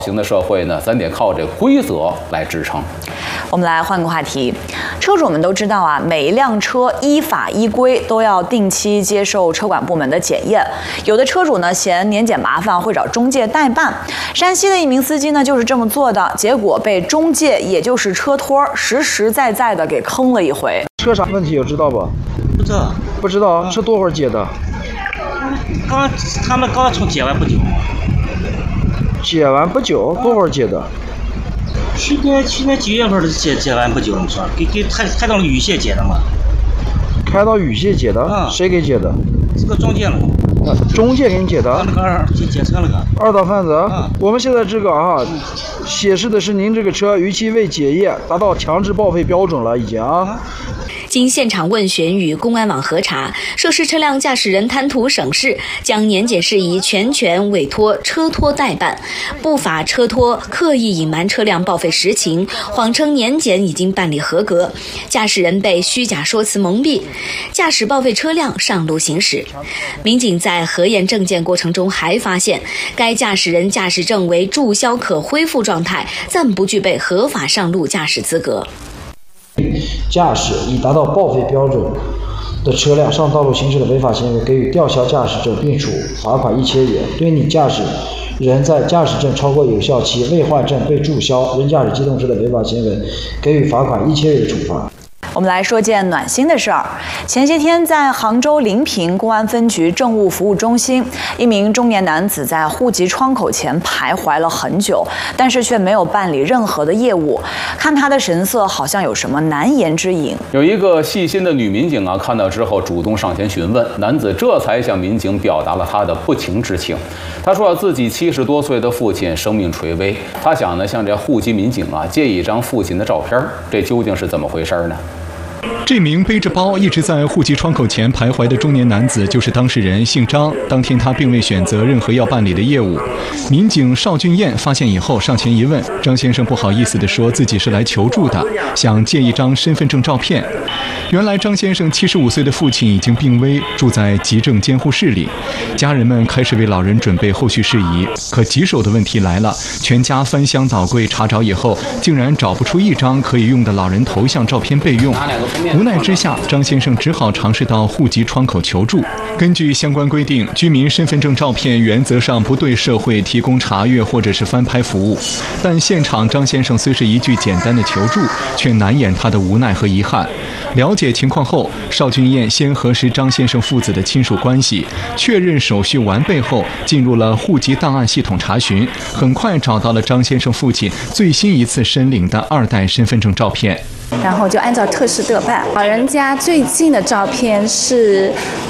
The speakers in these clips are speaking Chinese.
型的社会呢，咱得靠这规则来支撑。 我们来换个话题，车主们都知道啊，每一辆车依法依规都要定期接受车管部门的检验。有的车主呢嫌年检麻烦，会找中介代办。山西的一名司机呢就是这么做的，结果被中介也就是车托实实在在的给坑了一回。 车啥问题有知道不？ 不知道。 不知道，是多会儿接的？ 他们刚从接完不久。 接完不久，多会儿接的？ 去年9月份的接完不久，你说给开到了禹县接的嘛？ 开到禹县接的？谁给接的？ 这个中介了。 中介给你接的？ 那个接车那个。 二道贩子。我们现在这个显示的是您这个车逾期未检验，达到强制报废标准了，已经啊。 经现场问询与公安网核查，涉事车辆驾驶人贪图省事，将年检事宜全权委托车托代办。不法车托刻意隐瞒车辆报废实情，谎称年检已经办理合格，驾驶人被虚假说辞蒙蔽，驾驶报废车辆上路行驶。民警在核验证件过程中还发现，该驾驶人驾驶证为注销可恢复状态，暂不具备合法上路驾驶资格。 驾驶已达到报废标准的车辆上道路行驶的违法行为，给予吊销驾驶证并处罚款1000元。对你驾驶人在驾驶证超过有效期未换证被注销人驾驶机动车的违法行为，给予罚款1000元的处罚。 我们来说件暖心的事儿。前些天，在杭州临平公安分局政务服务中心，一名中年男子在户籍窗口前徘徊了很久，但是却没有办理任何的业务。看他的神色，好像有什么难言之隐。 有一个细心的女民警啊，看到之后主动上前询问，男子这才向民警表达了他的不情之请。他说自己70多岁的父亲生命垂危，他想呢向这户籍民警啊借一张父亲的照片，这究竟是怎么回事呢？ 这名背着包一直在户籍窗口前徘徊的中年男子就是当事人，姓张。当天他并未选择任何要办理的业务。民警邵俊彦发现以后上前一问，张先生不好意思地说自己是来求助的，想借一张身份证照片。原来张先生75岁的父亲已经病危，住在急症监护室里。家人们开始为老人准备后续事宜，可棘手的问题来了，全家翻箱倒柜查找以后，竟然找不出一张可以用的老人头像照片备用。无奈之下，张先生只好尝试到户籍窗口求助。根据相关规定，居民身份证照片原则上不对社会提供查阅或者是翻拍服务，但现场张先生虽是一句简单的求助，却难掩他的无奈和遗憾。了解情况后，邵俊彦先核实张先生父子的亲属关系，确认手续完备后，进入了户籍档案系统查询，很快找到了张先生父亲最新一次申领的2代身份证照片。 然后就按照特事特办。老人家最近的照片是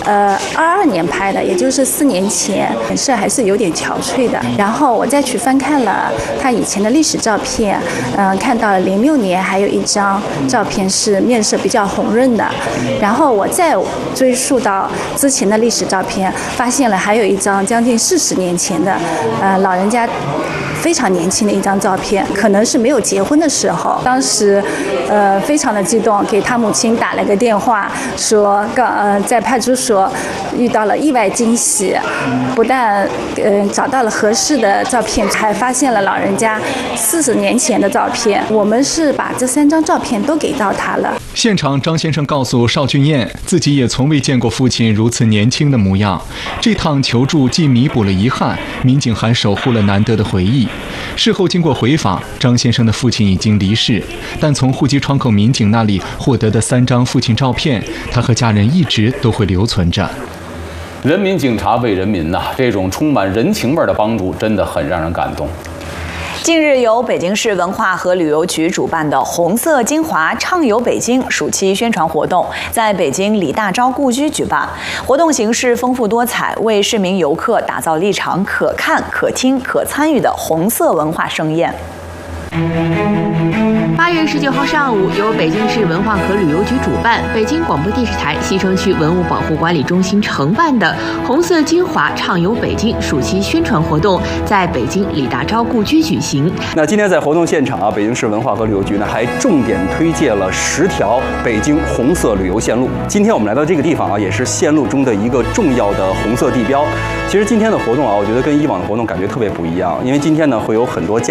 22年拍的，也就是4年前，脸色还是有点憔悴的。然后我再去翻看了他以前的历史照片，看到了06年还有一张照片是面色比较红润的。然后我再追溯到之前的历史照片，发现了还有一张将近40年前的老人家非常年轻的一张照片，可能是没有结婚的时候。当时非常的激动，给他母亲打了个电话，说在派出所遇到了意外惊喜，不但找到了合适的照片，还发现了老人家40年前的照片。我们是把这3张照片都给到他了。 现场，张先生告诉邵俊彦，自己也从未见过父亲如此年轻的模样。这趟求助既弥补了遗憾，民警还守护了难得的回忆。事后经过回访，张先生的父亲已经离世，但从户籍窗口民警那里获得的3张父亲照片，他和家人一直都会留存着。 人民警察为人民呐，这种充满人情味的帮助，真的很让人感动。 近日，由北京市文化和旅游局主办的"红色精华畅游北京"暑期宣传活动，在北京李大钊故居举办。活动形式丰富多彩，为市民游客打造了一场可看、可听、可参与的红色文化盛宴。 8月19号上午，由北京市文化和旅游局主办，北京广播电视台西城区文物保护管理中心承办的“红色精华畅游北京”暑期宣传活动，在北京李大钊故居举行。 那今天在活动现场啊，北京市文化和旅游局呢还重点推介了10条北京红色旅游线路。今天我们来到这个地方啊，也是线路中的一个重要的红色地标。其实今天的活动啊，我觉得跟以往的活动感觉特别不一样，因为今天呢会有很多